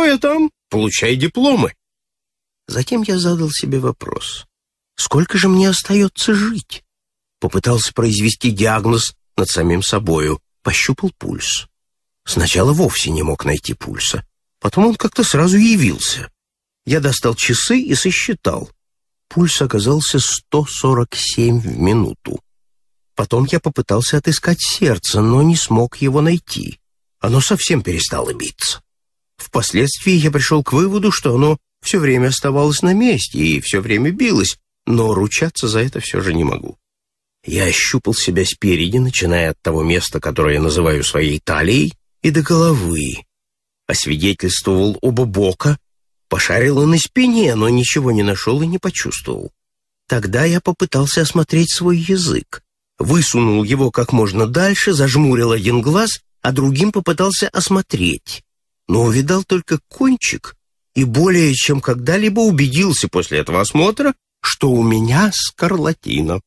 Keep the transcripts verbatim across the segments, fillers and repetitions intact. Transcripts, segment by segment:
стоя там, получай дипломы. Затем я задал себе вопрос. Сколько же мне остается жить? Попытался произвести диагноз над самим собою. Пощупал пульс. Сначала вовсе не мог найти пульса. Потом он как-то сразу явился. Я достал часы и сосчитал. Пульс оказался сто сорок семь в минуту. Потом я попытался отыскать сердце, но не смог его найти. Оно совсем перестало биться. Впоследствии я пришел к выводу, что оно все время оставалось на месте и все время билось, но ручаться за это все же не могу. Я ощупал себя спереди, начиная от того места, которое я называю своей талией, и до головы. Освидетельствовал оба бока, пошарил и на спине, но ничего не нашел и не почувствовал. Тогда я попытался осмотреть свой язык. Высунул его как можно дальше, зажмурил один глаз, а другим попытался осмотреть. Но увидал только кончик и более чем когда-либо убедился после этого осмотра, что у меня скарлатина.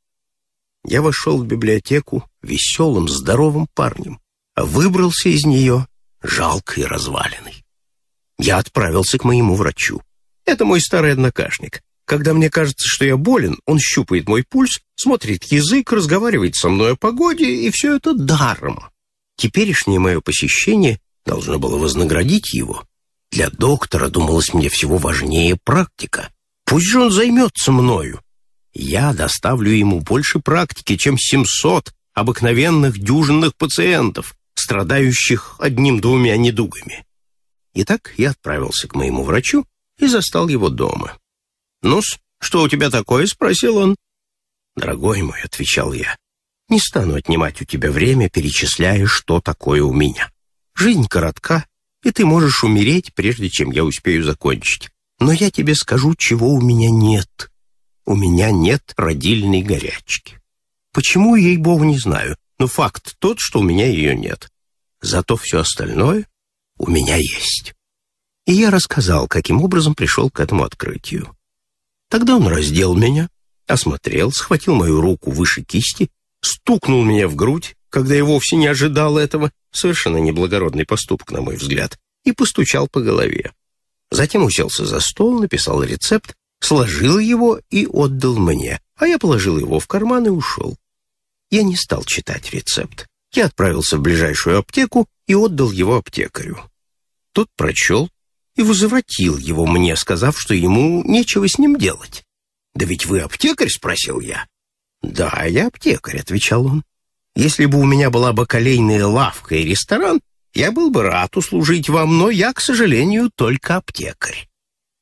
Я вошел в библиотеку веселым, здоровым парнем, а выбрался из нее жалкой и разваленной. Я отправился к моему врачу. Это мой старый однокашник. Когда мне кажется, что я болен, он щупает мой пульс, смотрит язык, разговаривает со мной о погоде, и все это даром. Теперешнее мое посещение должно было вознаградить его. Для доктора, думалось мне, всего важнее практика. Пусть же он займется мною. Я доставлю ему больше практики, чем семьсот обыкновенных дюжинных пациентов, страдающих одним-двумя недугами. Итак, я отправился к моему врачу и застал его дома. «Ну-с, что у тебя такое?» — спросил он. «Дорогой мой», — отвечал я, — «не стану отнимать у тебя время, перечисляя, что такое у меня. Жизнь коротка, и ты можешь умереть, прежде чем я успею закончить. Но я тебе скажу, чего у меня нет. У меня нет родильной горячки. Почему, ей-богу, не знаю, но факт тот, что у меня ее нет. Зато все остальное у меня есть». И я рассказал, каким образом пришел к этому открытию. Тогда он раздел меня, осмотрел, схватил мою руку выше кисти, стукнул меня в грудь, когда я вовсе не ожидал этого, совершенно неблагородный поступок, на мой взгляд, и постучал по голове. Затем уселся за стол, написал рецепт, сложил его и отдал мне, а я положил его в карман и ушел. Я не стал читать рецепт. Я отправился в ближайшую аптеку и отдал его аптекарю. Тот прочел и возвратил его мне, сказав, что ему нечего с ним делать. «Да ведь вы аптекарь?» — спросил я. «Да, я аптекарь», — отвечал он. «Если бы у меня была бакалейная лавка и ресторан, я был бы рад услужить вам, но я, к сожалению, только аптекарь».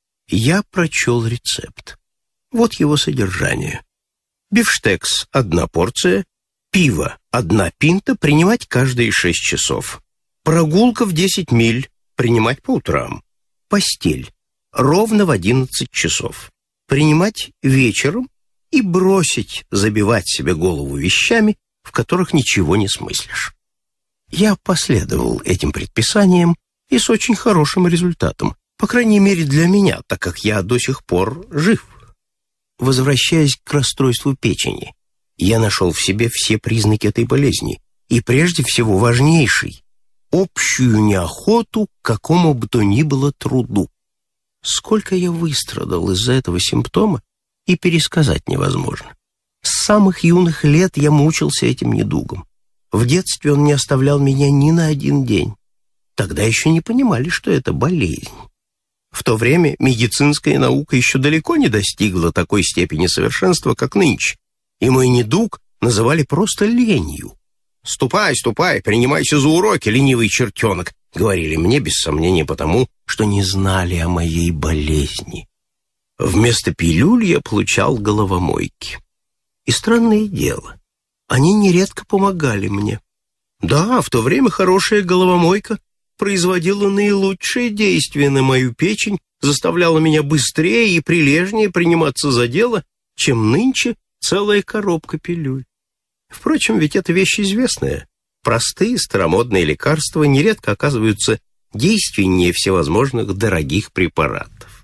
Я прочел рецепт. Вот его содержание. Бифштекс — одна порция, пиво — одна пинта, принимать каждые шесть часов. Прогулка в десять миль, принимать по утрам. Постель ровно в одиннадцать часов. Принимать вечером и бросить забивать себе голову вещами, в которых ничего не смыслишь. Я последовал этим предписаниям и с очень хорошим результатом, по крайней мере для меня, так как я до сих пор жив. Возвращаясь к расстройству печени, я нашел в себе все признаки этой болезни, и прежде всего важнейший — общую неохоту к какому бы то ни было труду. Сколько я выстрадал из-за этого симптома, и пересказать невозможно. С самых юных лет я мучился этим недугом. В детстве он не оставлял меня ни на один день. Тогда еще не понимали, что это болезнь. В то время медицинская наука еще далеко не достигла такой степени совершенства, как нынче, и мой недуг называли просто ленью. «Ступай, ступай, принимайся за уроки, ленивый чертенок», — говорили мне, без сомнения, потому, что не знали о моей болезни. Вместо пилюль я получал головомойки. И странное дело, они нередко помогали мне. Да, в то время хорошая головомойка производила наилучшее действие на мою печень, заставляла меня быстрее и прилежнее приниматься за дело, чем нынче целая коробка пилюль. Впрочем, ведь это вещь известная. Простые старомодные лекарства нередко оказываются действеннее всевозможных дорогих препаратов.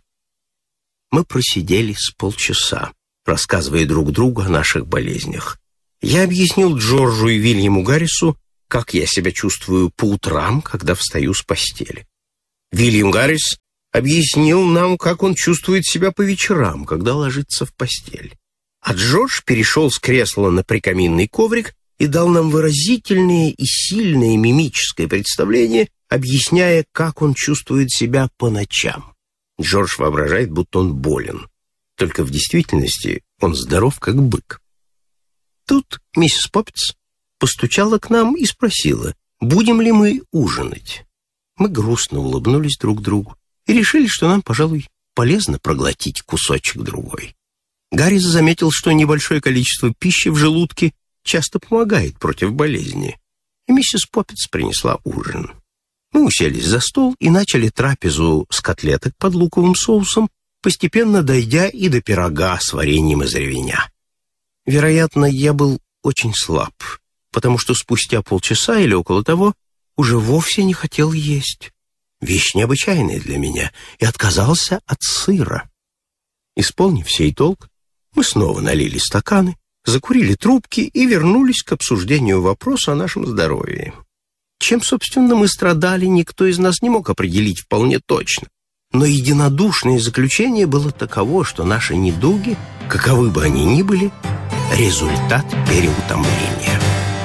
Мы просидели с полчаса, рассказывая друг другу о наших болезнях. Я объяснил Джорджу и Вильяму Гаррису, как я себя чувствую по утрам, когда встаю с постели. Вильям Гаррис объяснил нам, как он чувствует себя по вечерам, когда ложится в постель. А Джордж перешел с кресла на прикаминный коврик и дал нам выразительное и сильное мимическое представление, объясняя, как он чувствует себя по ночам. Джордж воображает, будто он болен. Только в действительности он здоров, как бык. Тут миссис Поппинс постучала к нам и спросила, будем ли мы ужинать. Мы грустно улыбнулись друг другу и решили, что нам, пожалуй, полезно проглотить кусочек-другой. Гаррис заметил, что небольшое количество пищи в желудке часто помогает против болезни, и миссис Поппинс принесла ужин. Мы уселись за стол и начали трапезу с котлеток под луковым соусом, постепенно дойдя и до пирога с вареньем из ревеня. Вероятно, я был очень слаб, потому что спустя полчаса или около того уже вовсе не хотел есть. Вещь необычайная для меня, и отказался от сыра. Исполнив сей долг, мы снова налили стаканы, закурили трубки и вернулись к обсуждению вопроса о нашем здоровье. Чем, собственно, мы страдали, никто из нас не мог определить вполне точно. Но единодушное заключение было таково, что наши недуги, каковы бы они ни были, результат переутомления.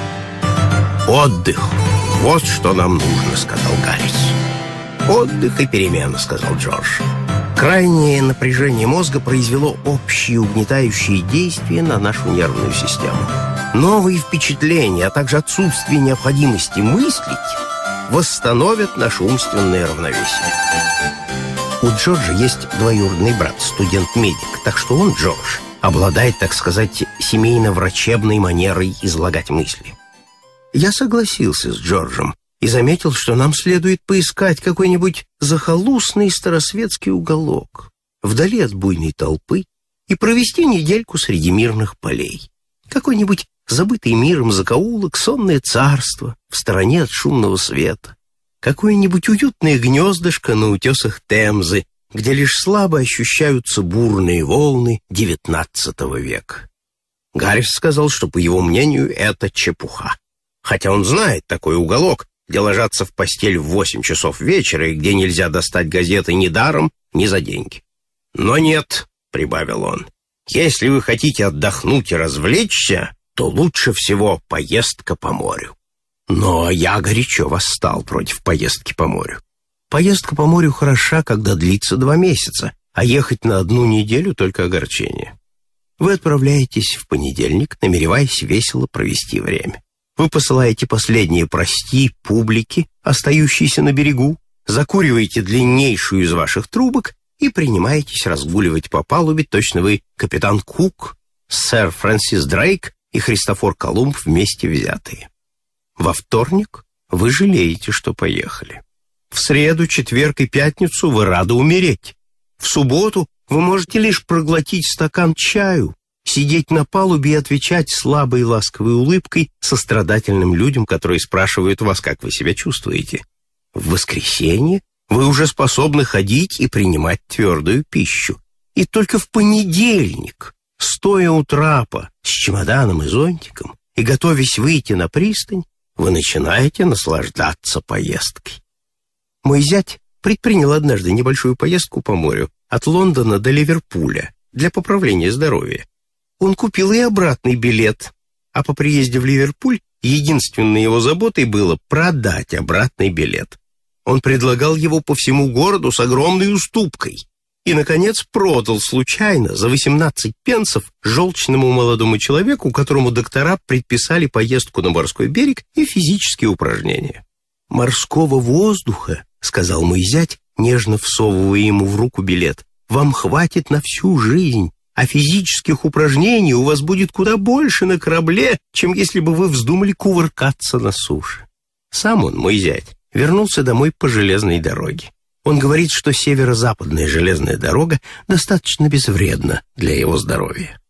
«Отдых! Вот что нам нужно», — сказал Гаррис. «Отдых и перемена», — сказал Джордж. Крайнее напряжение мозга произвело общие угнетающие действия на нашу нервную систему. Новые впечатления, а также отсутствие необходимости мыслить восстановят наше умственное равновесие. У Джорджа есть двоюродный брат, студент-медик, так что он, Джордж, обладает, так сказать, семейно-врачебной манерой излагать мысли. Я согласился с Джорджем и заметил, что нам следует поискать какой-нибудь захолустный старосветский уголок, вдали от буйной толпы, и провести недельку среди мирных полей. Какой-нибудь забытый миром закоулок, сонное царство в стороне от шумного света. Какое-нибудь уютное гнездышко на утесах Темзы, где лишь слабо ощущаются бурные волны девятнадцатого века. Гаррис сказал, что, по его мнению, это чепуха. Хотя он знает такой уголок, где ложатся в постель в восемь часов вечера и где нельзя достать газеты ни даром, ни за деньги. «Но нет», — прибавил он, — «если вы хотите отдохнуть и развлечься, то лучше всего поездка по морю». Но я горячо восстал против поездки по морю. Поездка по морю хороша, когда длится два месяца, а ехать на одну неделю — только огорчение. Вы отправляетесь в понедельник, намереваясь весело провести время. Вы посылаете последние «прости» публике, остающейся на берегу, закуриваете длиннейшую из ваших трубок и принимаетесь разгуливать по палубе, точно вы капитан Кук, сэр Фрэнсис Дрейк и Христофор Колумб вместе взятые. Во вторник вы жалеете, что поехали. В среду, четверг и пятницу вы рады умереть. В субботу вы можете лишь проглотить стакан чаю, сидеть на палубе и отвечать слабой ласковой улыбкой сострадательным людям, которые спрашивают вас, как вы себя чувствуете. В воскресенье вы уже способны ходить и принимать твердую пищу. И только в понедельник, стоя у трапа с чемоданом и зонтиком и готовясь выйти на пристань, вы начинаете наслаждаться поездкой. Мой зять предпринял однажды небольшую поездку по морю от Лондона до Ливерпуля для поправления здоровья. Он купил и обратный билет, а по приезде в Ливерпуль единственной его заботой было продать обратный билет. Он предлагал его по всему городу с огромной уступкой и, наконец, продал случайно за восемнадцать пенсов желчному молодому человеку, которому доктора предписали поездку на морской берег и физические упражнения. «Морского воздуха, — сказал мой зять, нежно всовывая ему в руку билет, — вам хватит на всю жизнь, а физических упражнений у вас будет куда больше на корабле, чем если бы вы вздумали кувыркаться на суше». Сам он, мой зять, вернулся домой по железной дороге. Он говорит, что северо-западная железная дорога достаточно безвредна для его здоровья.